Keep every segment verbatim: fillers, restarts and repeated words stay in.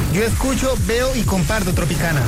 Yo escucho, veo y comparto Tropicana.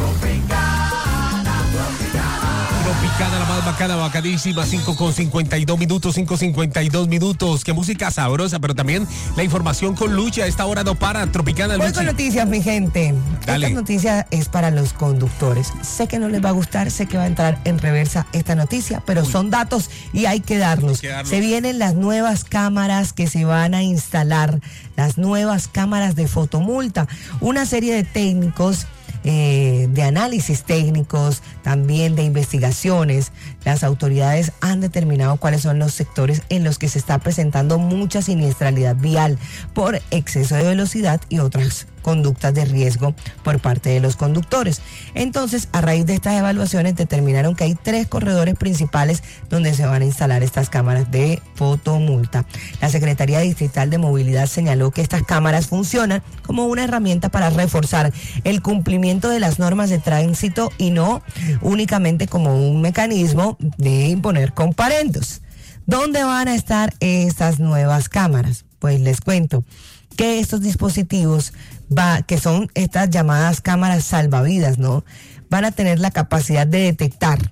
Tropicana, la más bacana, bacadísima, cinco con cincuenta y dos minutos, cinco cincuenta y dos minutos. Qué música sabrosa, pero también la información con Lucha. A esta hora no para. Tropicana, Lucha. Voy con noticias, mi gente. Dale. Esta noticia es para los conductores. Sé que no les va a gustar, sé que va a entrar en reversa esta noticia, pero Uy. son datos y hay que darlos. Hay que darlos. Se vienen las nuevas cámaras que se van a instalar, las nuevas cámaras de fotomulta. Una serie de técnicos Eh, de análisis técnicos, también de investigaciones. Las autoridades han determinado cuáles son los sectores en los que se está presentando mucha siniestralidad vial por exceso de velocidad y otras conductas de riesgo por parte de los conductores. Entonces, a raíz de estas evaluaciones determinaron que hay tres corredores principales donde se van a instalar estas cámaras de fotomulta. La Secretaría Distrital de Movilidad señaló que estas cámaras funcionan como una herramienta para reforzar el cumplimiento de las normas de tránsito y no únicamente como un mecanismo de imponer comparendos. ¿Dónde van a estar estas nuevas cámaras? Pues les cuento que estos dispositivos va, que son estas llamadas cámaras salvavidas, ¿no? Van a tener la capacidad de detectar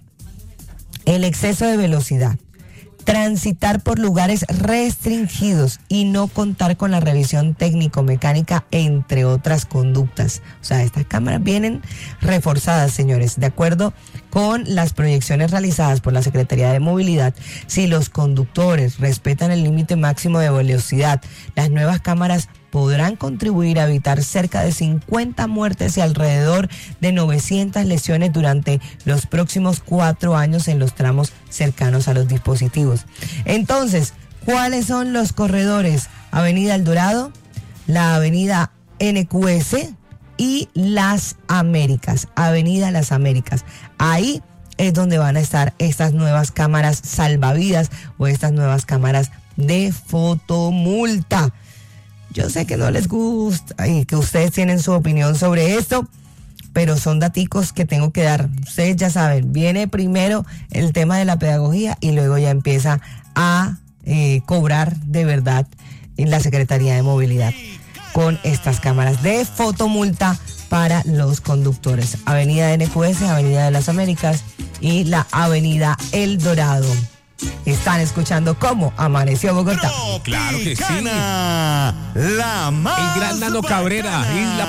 el exceso de velocidad, transitar por lugares restringidos y no contar con la revisión técnico-mecánica, entre otras conductas. O sea, estas cámaras vienen reforzadas, señores, de acuerdo con las proyecciones realizadas por la Secretaría de Movilidad. Si los conductores respetan el límite máximo de velocidad, las nuevas cámaras podrán contribuir a evitar cerca de cincuenta muertes y alrededor de novecientas lesiones durante los próximos cuatro años en los tramos cercanos a los dispositivos. Entonces, ¿cuáles son los corredores? Avenida El Dorado, la Avenida N Q S y Las Américas, Avenida Las Américas. Ahí es donde van a estar estas nuevas cámaras salvavidas o estas nuevas cámaras de fotomulta. Yo sé que no les gusta y que ustedes tienen su opinión sobre esto, pero son daticos que tengo que dar. Ustedes ya saben, viene primero el tema de la pedagogía y luego ya empieza a eh, cobrar de verdad en la Secretaría de Movilidad con estas cámaras de fotomulta para los conductores. Avenida N Q S, Avenida de las Américas y la Avenida El Dorado. Están escuchando cómo amaneció Bogotá. Claro que sí. La más El gran Nano Cabrera y la